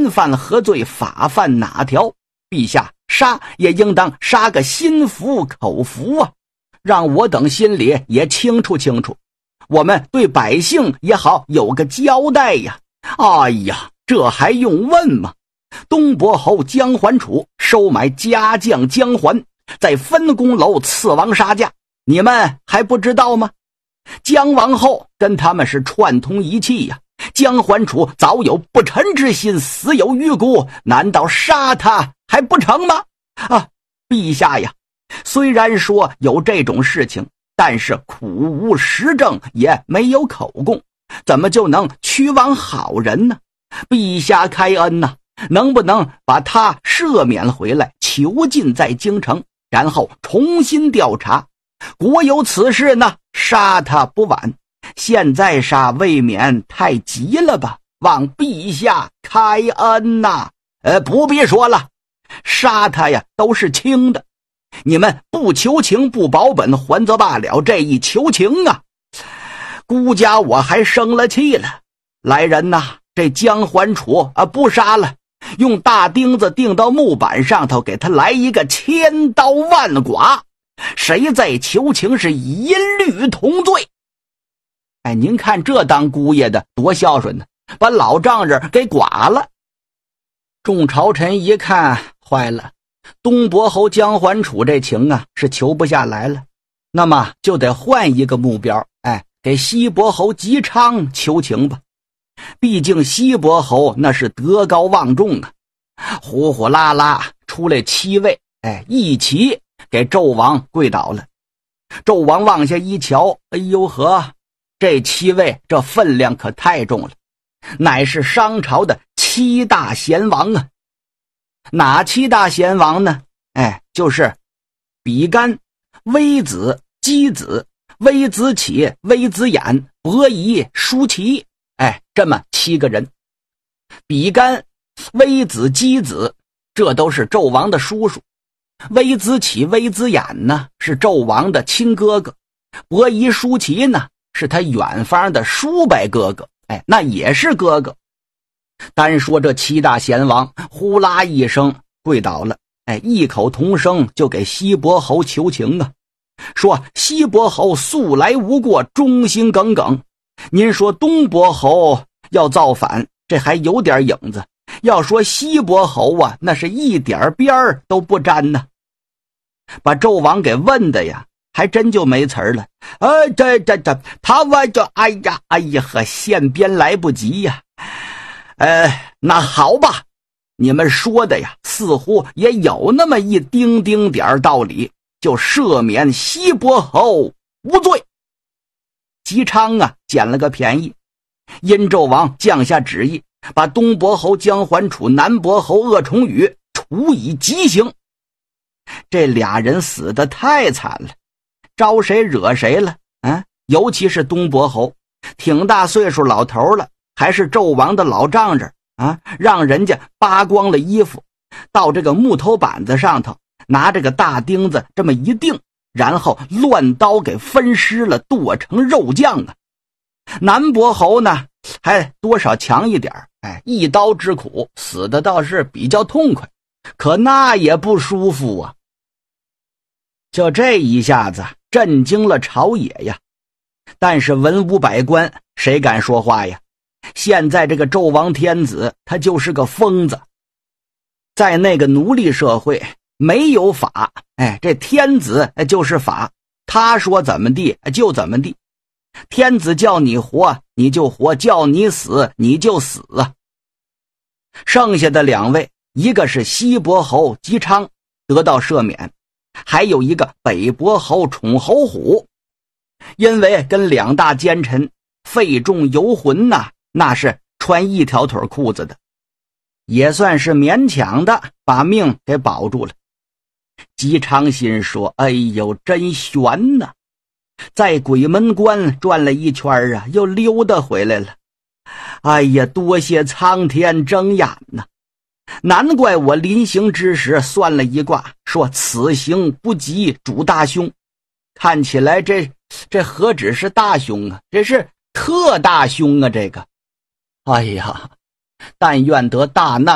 人犯何罪，法犯哪条？陛下杀也应当杀个心服口服啊，让我等心里也清楚清楚，我们对百姓也好有个交代呀。哎呀，这还用问吗？东伯侯姜桓楚收买家将姜桓，在分公楼刺王杀驾，你们还不知道吗？姜王后跟他们是串通一气呀，姜桓楚早有不臣之心，死有余辜，难道杀他还不成吗？啊，陛下呀，虽然说有这种事情，但是苦无实证，也没有口供，怎么就能屈枉好人呢？陛下开恩呐，能不能把他赦免回来，囚禁在京城，然后重新调查？国有此事呢，杀他不晚，现在杀未免太急了吧？望陛下开恩呐！不必说了，杀他呀都是轻的，你们不求情不保本还则罢了，这一求情啊，孤家我还生了气了。来人呐，这姜桓楚不杀了，用大钉子钉到木板上头，给他来一个千刀万剐，谁再求情是一律同罪。哎，您看这当姑爷的多孝顺呢，把老丈人给剐了。众朝臣一看，坏了，东伯侯姜桓楚这情啊是求不下来了，那么就得换一个目标，给西伯侯姬昌求情吧。毕竟西伯侯那是德高望重啊，呼呼啦啦出来7位，一起给纣王跪倒了。纣王往下一瞧，哎呦呵，这7位这分量可太重了，乃是商朝的7大贤王啊。哪7大贤王呢？就是比干、微子、箕子、微子启、微子衍、伯夷、叔齐，这么7个人。比干、微子、箕子，这都是纣王的叔叔。微子启、微子衍呢，是纣王的亲哥哥。伯夷、叔齐呢，是他远方的叔伯哥哥，那也是哥哥。单说这7大贤王，呼啦一声跪倒了，异口同声就给西伯侯求情啊，说西伯侯素来无过，忠心耿耿。您说东伯侯要造反，这还有点影子，要说西伯侯啊，那是一点边儿都不沾呢。把纣王给问的呀，还真就没词儿了。他我就哎呀呵，现编来不及呀。那好吧，你们说的呀，似乎也有那么一丁丁点道理，就赦免西伯侯无罪。姬昌啊，捡了个便宜，殷纣王降下旨意，把东伯侯姜桓楚、南伯侯鄂崇禹处以极刑。这俩人死得太惨了，招谁惹谁了？尤其是东伯侯，挺大岁数老头了，还是纣王的老丈人啊，让人家扒光了衣服，到这个木头板子上头拿这个大钉子这么一钉，然后乱刀给分尸了，剁成肉酱啊。南伯侯呢还多少强一点，一刀之苦，死的倒是比较痛快，可那也不舒服啊。就这一下子震惊了朝野呀，但是文武百官谁敢说话呀？现在这个纣王天子他就是个疯子，在那个奴隶社会没有法，这天子就是法，他说怎么地就怎么地，天子叫你活你就活，叫你死你就死啊。剩下的2位，一个是西伯侯姬昌得到赦免，还有一个北伯侯宠侯虎，因为跟2大奸臣费仲游魂呐，那是穿一条腿裤子的，也算是勉强的把命给保住了。姬昌心说，哎呦真悬呐，在鬼门关转了一圈啊，又溜达回来了。哎呀，多谢苍天睁眼呐，难怪我临行之时算了一卦，说此行不及主大凶。看起来这何止是大凶啊，这是特大凶啊，这个。哎呀，但愿得大难